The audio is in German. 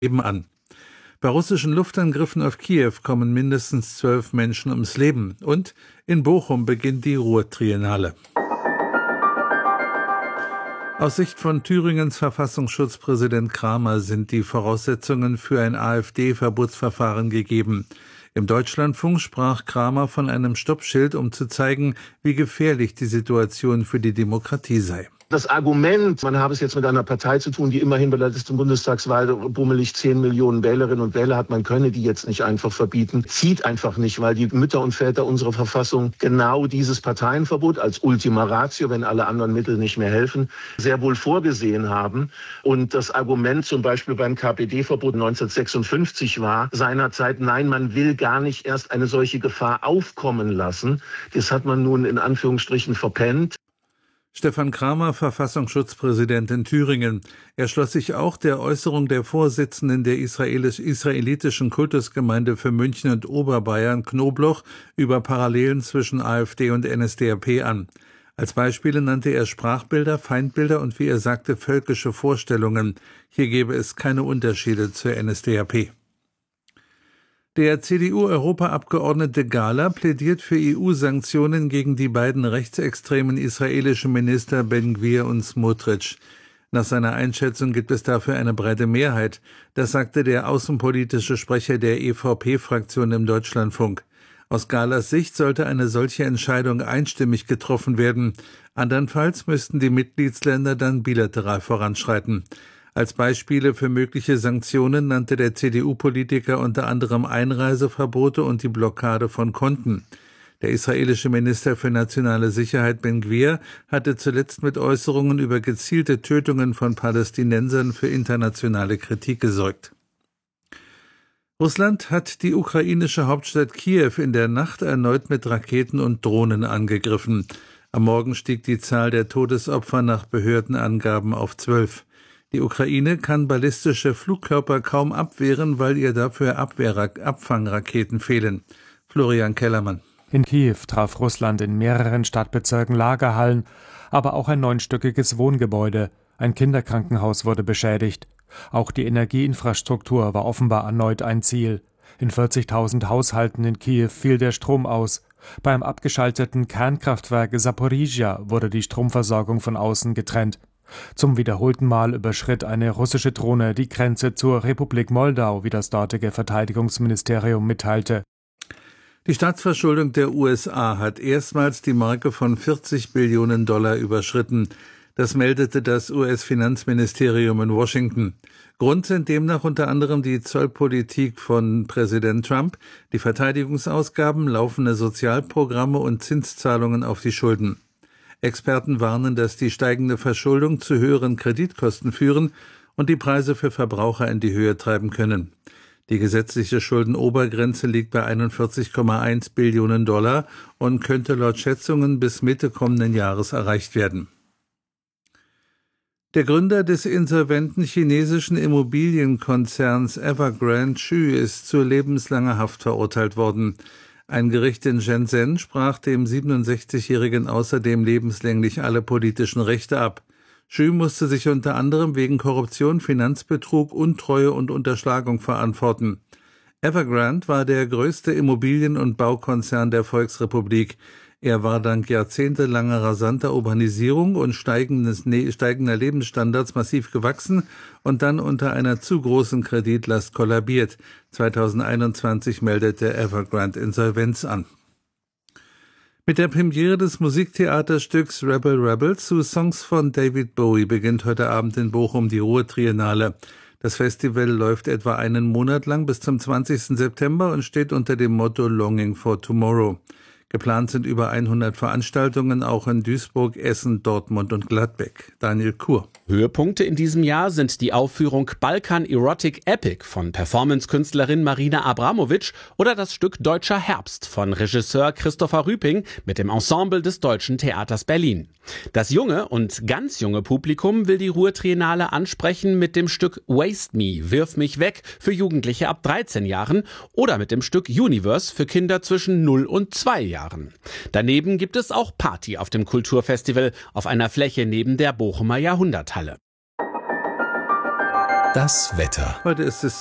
an. Bei russischen Luftangriffen auf Kiew kommen mindestens 12 Menschen ums Leben. Und in Bochum beginnt die Ruhr-Triennale. Aus Sicht von Thüringens Verfassungsschutzpräsident Kramer sind die Voraussetzungen für ein AfD-Verbotsverfahren gegeben. Im Deutschlandfunk sprach Kramer von einem Stoppschild, um zu zeigen, wie gefährlich die Situation für die Demokratie sei. Das Argument, man habe es jetzt mit einer Partei zu tun, die immerhin bei der letzten Bundestagswahl bummelig 10 Millionen Wählerinnen und Wähler hat, man könne die jetzt nicht einfach verbieten, zieht einfach nicht, weil die Mütter und Väter unserer Verfassung genau dieses Parteienverbot als Ultima Ratio, wenn alle anderen Mittel nicht mehr helfen, sehr wohl vorgesehen haben. Und das Argument zum Beispiel beim KPD-Verbot 1956 war seinerzeit, nein, man will gar nicht erst eine solche Gefahr aufkommen lassen. Das hat man nun in Anführungsstrichen verpennt. Stefan Kramer, Verfassungsschutzpräsident in Thüringen. Er schloss sich auch der Äußerung der Vorsitzenden der israelitischen Kultusgemeinde für München und Oberbayern, Knobloch, über Parallelen zwischen AfD und NSDAP an. Als Beispiele nannte er Sprachbilder, Feindbilder und, wie er sagte, völkische Vorstellungen. Hier gebe es keine Unterschiede zur NSDAP. Der CDU-Europaabgeordnete Gahler plädiert für EU-Sanktionen gegen die beiden rechtsextremen israelischen Minister Ben-Gvir und Smotrich. Nach seiner Einschätzung gibt es dafür eine breite Mehrheit. Das sagte der außenpolitische Sprecher der EVP-Fraktion im Deutschlandfunk. Aus Gahlers Sicht sollte eine solche Entscheidung einstimmig getroffen werden. Andernfalls müssten die Mitgliedsländer dann bilateral voranschreiten. Als Beispiele für mögliche Sanktionen nannte der CDU-Politiker unter anderem Einreiseverbote und die Blockade von Konten. Der israelische Minister für nationale Sicherheit Ben-Gvir hatte zuletzt mit Äußerungen über gezielte Tötungen von Palästinensern für internationale Kritik gesorgt. Russland hat die ukrainische Hauptstadt Kiew in der Nacht erneut mit Raketen und Drohnen angegriffen. Am Morgen stieg die Zahl der Todesopfer nach Behördenangaben auf 12. Die Ukraine kann ballistische Flugkörper kaum abwehren, weil ihr dafür Abfangraketen fehlen. Florian Kellermann. In Kiew traf Russland in mehreren Stadtbezirken Lagerhallen, aber auch ein 9-stöckiges Wohngebäude. Ein Kinderkrankenhaus wurde beschädigt. Auch die Energieinfrastruktur war offenbar erneut ein Ziel. In 40.000 Haushalten in Kiew fiel der Strom aus. Beim abgeschalteten Kernkraftwerk Saporizhzhia wurde die Stromversorgung von außen getrennt. Zum wiederholten Mal überschritt eine russische Drohne die Grenze zur Republik Moldau, wie das dortige Verteidigungsministerium mitteilte. Die Staatsverschuldung der USA hat erstmals die Marke von $40 Billionen überschritten. Das meldete das US-Finanzministerium in Washington. Grund sind demnach unter anderem die Zollpolitik von Präsident Trump, die Verteidigungsausgaben, laufende Sozialprogramme und Zinszahlungen auf die Schulden. Experten warnen, dass die steigende Verschuldung zu höheren Kreditkosten führen und die Preise für Verbraucher in die Höhe treiben können. Die gesetzliche Schuldenobergrenze liegt bei $41,1 Billionen und könnte laut Schätzungen bis Mitte kommenden Jahres erreicht werden. Der Gründer des insolventen chinesischen Immobilienkonzerns Evergrande Xu ist zu lebenslanger Haft verurteilt worden. Ein Gericht in Shenzhen sprach dem 67-Jährigen außerdem lebenslänglich alle politischen Rechte ab. Xu musste sich unter anderem wegen Korruption, Finanzbetrug, Untreue und Unterschlagung verantworten. Evergrande war der größte Immobilien- und Baukonzern der Volksrepublik. Er war dank jahrzehntelanger rasanter Urbanisierung und steigender Lebensstandards massiv gewachsen und dann unter einer zu großen Kreditlast kollabiert. 2021 meldete Evergrande Insolvenz an. Mit der Premiere des Musiktheaterstücks Rebel Rebel zu Songs von David Bowie beginnt heute Abend in Bochum die Ruhr-Triennale. Das Festival läuft etwa einen Monat lang bis zum 20. September und steht unter dem Motto Longing for Tomorrow. Geplant sind über 100 Veranstaltungen, auch in Duisburg, Essen, Dortmund und Gladbeck. Daniel Kur. Höhepunkte in diesem Jahr sind die Aufführung Balkan Erotic Epic von Performance-Künstlerin Marina Abramovic oder das Stück Deutscher Herbst von Regisseur Christopher Rüping mit dem Ensemble des Deutschen Theaters Berlin. Das junge und ganz junge Publikum will die Ruhr-Triennale ansprechen mit dem Stück Waste Me, Wirf mich weg für Jugendliche ab 13 Jahren oder mit dem Stück Universe für Kinder zwischen 0 und 2 Jahren. Daneben gibt es auch Party auf dem Kulturfestival auf einer Fläche neben der Bochumer Jahrhunderthalle. Das Wetter. Heute ist es